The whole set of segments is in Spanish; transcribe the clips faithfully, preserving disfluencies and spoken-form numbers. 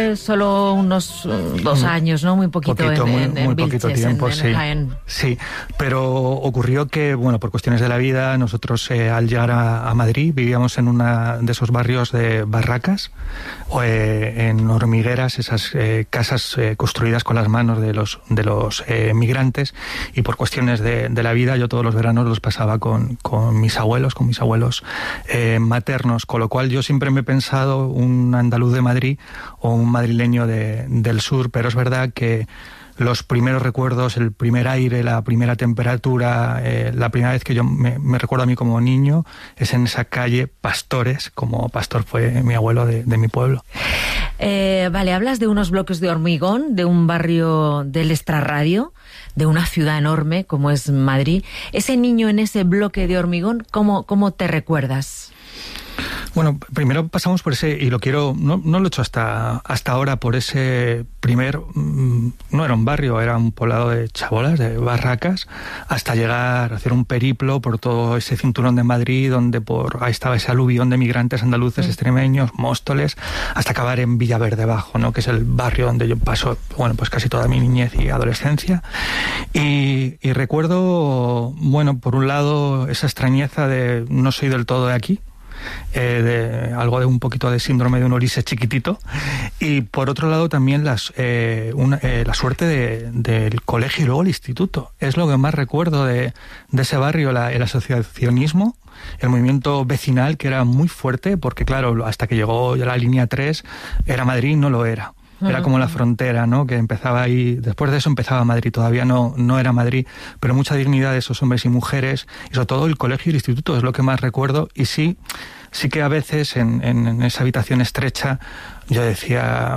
Estuve solo unos uh, dos años, ¿no? Muy poquito, poquito en, muy, en, en muy Vilches, poquito tiempo, en, en sí. Jaén. Sí, pero ocurrió que, bueno, por cuestiones de la vida, nosotros eh, al llegar a, a Madrid vivíamos en una de esos barrios de barracas, o, eh, en hormigueras, esas eh, casas eh, construidas con las manos de los de los eh, migrantes, y por cuestiones de, de la vida yo todos los veranos los pasaba con, con mis abuelos, con mis abuelos eh, maternos, con lo cual yo siempre me he pensado un andaluz de Madrid o un madrileño de, del sur, pero es verdad que los primeros recuerdos, el primer aire, la primera temperatura, eh, la primera vez que yo me, me recuerdo a mí como niño es en esa calle Pastores, como pastor fue mi abuelo de, de mi pueblo. Eh, vale, hablas de unos bloques de hormigón, de un barrio del extrarradio, de una ciudad enorme como es Madrid. Ese niño en ese bloque de hormigón, ¿cómo, cómo te recuerdas? Bueno, primero pasamos por ese, y lo quiero, no, no lo he hecho hasta, hasta ahora, por ese primer, mmm, no era un barrio, era un poblado de chabolas, de barracas, hasta llegar a hacer un periplo por todo ese cinturón de Madrid, donde por ahí estaba ese aluvión de migrantes andaluces, mm. extremeños, Móstoles, hasta acabar en Villaverde Bajo, ¿no? Que es el barrio donde yo paso, bueno, pues casi toda mi niñez y adolescencia. Y, y recuerdo, bueno, por un lado, esa extrañeza de no soy del todo de aquí, Eh, de algo de un poquito de síndrome de un Ulises chiquitito, y por otro lado también las, eh, una, eh, la suerte de, del colegio y luego el instituto. Es lo que más recuerdo de, de ese barrio, la, el asociacionismo, el movimiento vecinal, que era muy fuerte, porque claro, hasta que llegó ya la línea tres era Madrid, no lo era. Era como la frontera, ¿no? Que empezaba ahí, después de eso empezaba Madrid, todavía no, no era Madrid, pero mucha dignidad de esos hombres y mujeres, y sobre todo el colegio y el instituto es lo que más recuerdo. Y sí, sí que a veces en, en, en esa habitación estrecha yo decía,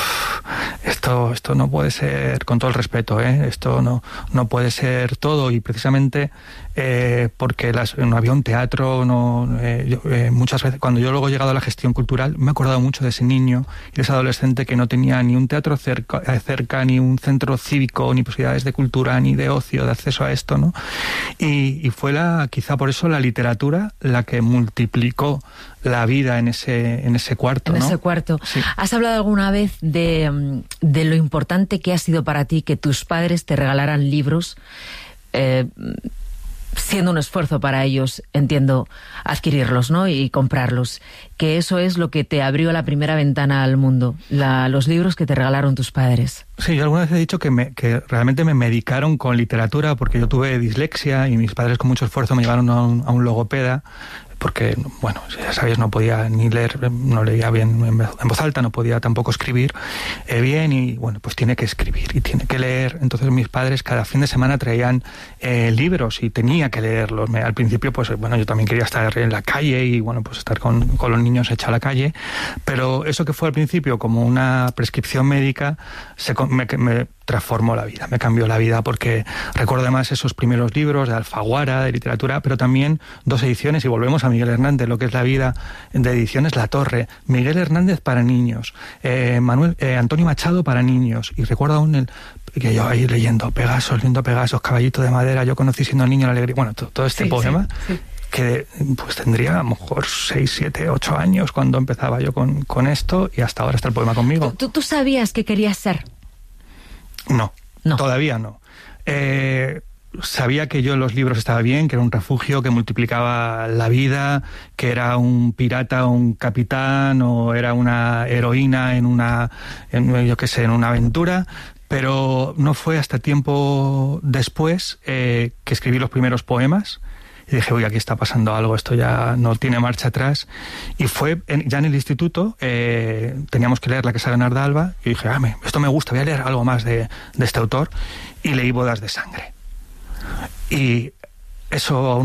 esto, esto no puede ser, con todo el respeto, ¿eh? Esto no, no puede ser todo, y precisamente eh, porque las, no había un teatro, no, eh, yo, eh, muchas veces, cuando yo luego he llegado a la gestión cultural, me he acordado mucho de ese niño y de ese adolescente que no tenía ni un teatro cerca, cerca, ni un centro cívico, ni posibilidades de cultura, ni de ocio, de acceso a esto, ¿no? Y, y fue la, quizá por eso la literatura la que multiplicó la vida en ese, en ese cuarto, En ¿no? ese cuarto. Sí. ¿Has hablado alguna vez de, de lo importante que ha sido para ti que tus padres te regalaran libros, eh, siendo un esfuerzo para ellos, entiendo, adquirirlos, ¿no? Y comprarlos? Que eso es lo que te abrió la primera ventana al mundo, la, los libros que te regalaron tus padres. Sí, yo alguna vez he dicho que, me, que realmente me medicaron con literatura, porque yo tuve dislexia y mis padres con mucho esfuerzo me llevaron a un, a un logopeda, porque, bueno, ya sabéis, no podía ni leer, no leía bien en voz alta, no podía tampoco escribir eh, bien, y bueno, pues tiene que escribir y tiene que leer. Entonces mis padres cada fin de semana traían eh, libros y tenía que leerlos. Me, al principio, pues bueno, yo también quería estar en la calle y bueno, pues estar con, con los niños hecha a la calle, pero eso que fue al principio como una prescripción médica, se, me, me transformó la vida, me cambió la vida, porque recuerdo además esos primeros libros de Alfaguara, de literatura, pero también dos ediciones, y volvemos a Miguel Hernández, lo que es la vida de ediciones La Torre, Miguel Hernández para niños, eh, Manuel eh, Antonio Machado para niños, y recuerdo aún el que yo ahí leyendo Pegasos, leyendo Pegasos, Caballito de Madera, yo conocí siendo niño la alegría, bueno, todo, todo este sí, poema, sí, sí. que pues tendría a lo mejor seis, siete, ocho años cuando empezaba yo con, con esto, y hasta ahora está el poema conmigo. ¿Tú, tú sabías qué querías ser? No, no, todavía no. Eh, sabía que yo en los libros estaba bien, que era un refugio, que multiplicaba la vida, que era un pirata o un capitán, o era una heroína en una, en, yo qué sé, en una aventura, pero no fue hasta tiempo después eh, que escribí los primeros poemas. Y dije, uy, aquí está pasando algo, esto ya no tiene marcha atrás. Y fue en, ya en el instituto, eh, teníamos que leer La Casa de Narda-Alba, y dije, ah, me, esto me gusta, voy a leer algo más de, de este autor. Y leí Bodas de Sangre. Y eso